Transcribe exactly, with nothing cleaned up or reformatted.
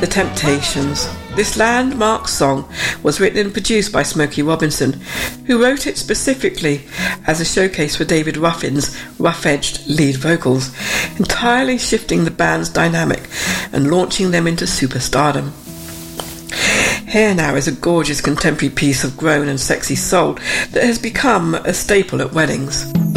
The Temptations. This landmark song was written and produced by Smokey Robinson, who wrote it specifically as a showcase for David Ruffin's rough-edged lead vocals, entirely shifting the band's dynamic and launching them into superstardom. Here Now is a gorgeous contemporary piece of grown and sexy soul that has become a staple at weddings.